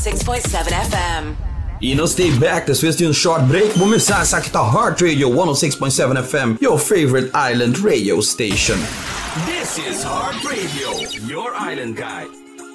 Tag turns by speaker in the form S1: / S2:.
S1: 6.7 FM.
S2: E não stay back, después de un short break, vamos começar aqui tá Heart Radio 106.7 FM, your favorite island radio station.
S3: This is Heart Radio, your island guide.